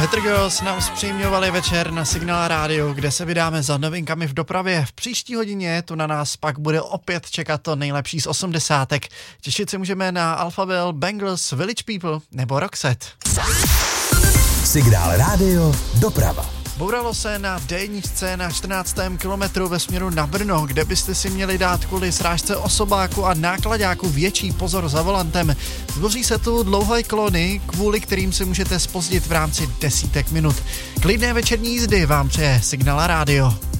Heather Girls nám zpříjemňovali večer na Signál rádio, kde se vydáme za novinkami v dopravě. V příští hodině tu na nás pak bude opět čekat to nejlepší z 80. Těšit se můžeme na Alphaville, Bangles, Village People nebo Roxette. Signál rádio, doprava. Bouralo se na D1 na 14. kilometru ve směru na Brno, kde byste si měli dát kvůli srážce osobáku a nákladáku větší pozor za volantem. Tvoří se tu dlouhé kolony, kvůli kterým se můžete zpozdit v rámci desítek minut. Klidné večerní jízdy vám přeje Signál rádio.